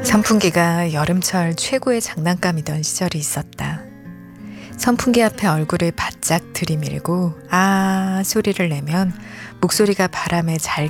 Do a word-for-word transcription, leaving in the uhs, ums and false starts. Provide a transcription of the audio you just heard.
선풍기가 여름철 최고의 장난감이던 시절이 있었다. 선풍기 앞에 얼굴을 바짝 들이밀고 아 소리를 내면 목소리가 바람에 잘